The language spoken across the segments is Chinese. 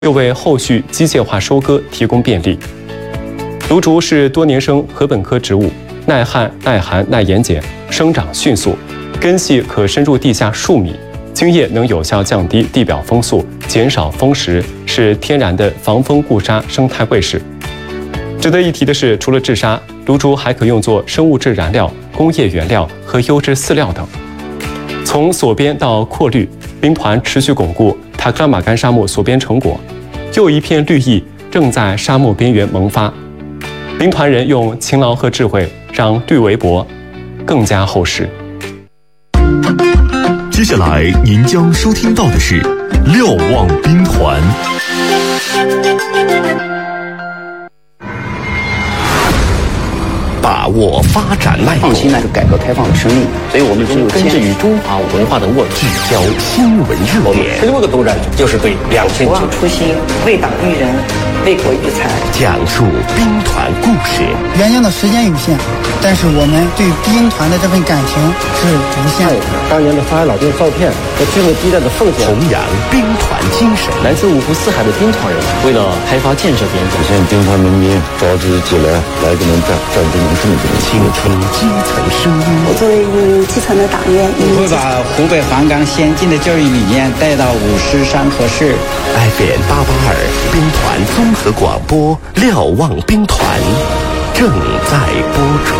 又为后续机械化收割提供便利。芦竹是多年生禾本科植物，耐旱、耐寒、耐盐碱，生长迅速，根系可深入地下数米，茎叶能有效降低地表风速，减少风蚀，是天然的防风固沙生态卫士。值得一提的是，除了制沙，芦竹还可用作生物质燃料、工业原料和优质饲料等。从锁边到扩绿，兵团持续巩固塔克拉玛干沙漠锁边成果，又一片绿意正在沙漠边缘萌发。兵团人用勤劳和智慧，让绿围脖更加厚实。 接下来您将收听到的是瞭望兵团。把握发展脉动， 创新是改革开放的生命，所以我们只有根植于中华文化的沃土， 聚焦新闻热点。 16个东站就是对2009 不忘初心，为党育人，为国育才， 讲述兵团故事。 原定的时间有限，但是我们对兵团的这份感情是无限的。 当年的发海老兵照片和军民激战的奉献， 弘扬兵团精神。 来自五湖四海的兵团人，为了开发建设边疆， 实现兵团民兵召集起来来跟咱战争能胜的倾听基层声音。 我作为一名基层的党员， 我会把湖北黄冈先进的教育理念带到五狮山河市。 FM 882兵团综合广播，瞭望兵团正在播出。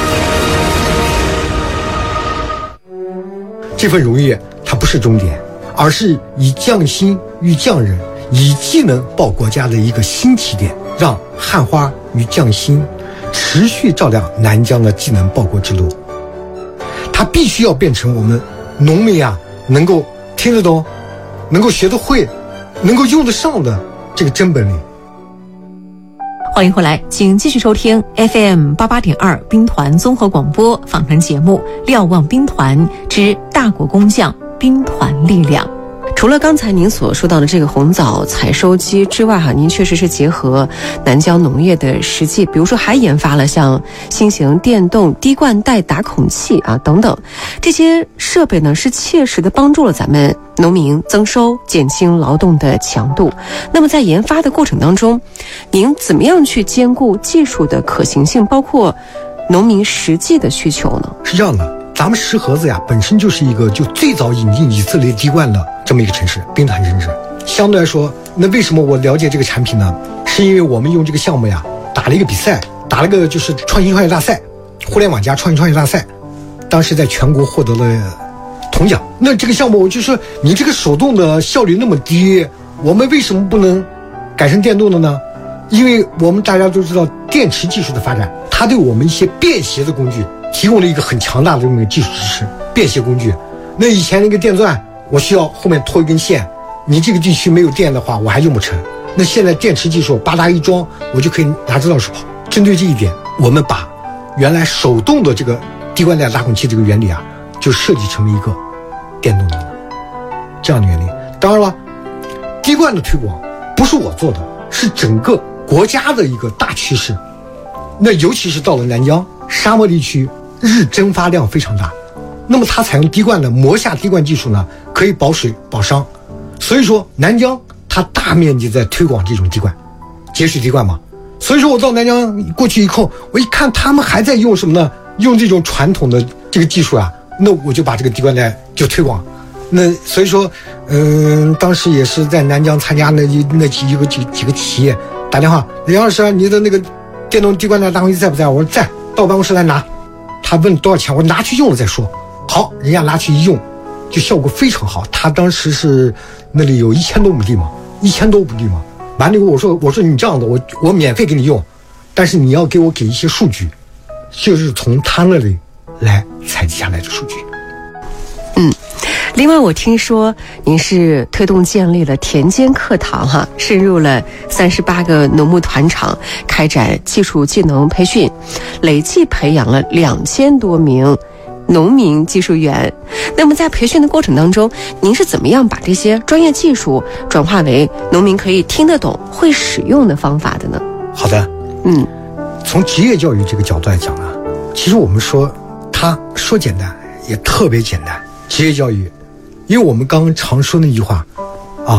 这份荣誉它不是终点，而是以匠心与匠人，以技能报国家的一个新起点，让汉花与匠心持续照亮南疆的技能报国之路。它必须要变成我们农民啊能够听得懂，能够学得会，能够用得上的这个真本领。 欢迎回来，请继续收听 FM 88.2兵团综合广播访谈节目《瞭望兵团之大国工匠兵团力量》。 除了刚才您所说到的这个红枣采收机之外您确实是结合南疆农业的实际，比如说还研发了像新型电动滴灌带打孔器等等，这些设备呢是切实的帮助了咱们农民增收，减轻劳动的强度。那么在研发的过程当中，您怎么样去兼顾技术的可行性，包括农民实际的需求呢？ 是这样的，咱们石河子呀本身就是一个就最早引进以色列滴灌的这么一个城市，兵团城市。相对来说，那为什么我了解这个产品呢？是因为我们用这个项目呀打了一个比赛，打了个就是创新创业大赛，互联网加创新创业大赛，当时在全国获得了铜奖。那这个项目我就说，你这个手动的效率那么低，我们为什么不能改成电动的呢？因为我们大家都知道电池技术的发展，它对我们一些便携的工具提供了一个很强大的这么一个技术支持。便携工具，那以前那个电钻我需要后面拖一根线，你这个地区没有电的话我还用不成。那现在电池技术吧嗒一装，我就可以拿着到处跑。针对这一点，我们把原来手动的这个滴灌带打孔器这个原理啊，就设计成了一个电动的这样的原理。当然了，滴灌的推广不是我做的，是整个国家的一个大趋势。那尤其是到了南疆沙漠地区，日蒸发量非常大，那么它采用滴灌的磨下滴灌技术呢，可以保水保墒。所以说南疆它大面积在推广这种滴灌，节水滴灌嘛。所以说我到南疆过去以后，我一看他们还在用什么呢？用这种传统的这个技术啊，那我就把这个滴灌带就推广。那所以说当时也是在南疆参加几个企业打电话，梁老师你的那个电动滴灌带打孔器在不在？我说在，到办公室来拿。他问多少钱，我拿去用了再说。好，人家拿去一用，就效果非常好。他当时是那里有1000多亩地嘛，1000多亩地嘛。完了以后我说你这样的，我免费给你用，但是你要给一些数据，就是从他那里来采集下来的数据。 另外我听说您是推动建立了田间课堂深入了38个农牧团场，开展技术技能培训，累计培养了2000多名农民技术员。那么在培训的过程当中，您是怎么样把这些专业技术转化为农民可以听得懂会使用的方法的呢？ 好的，从职业教育这个角度来讲呢，其实我们说它说简单也特别简单。职业教育，因为我们刚刚常说那句话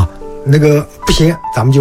那个不行，咱们就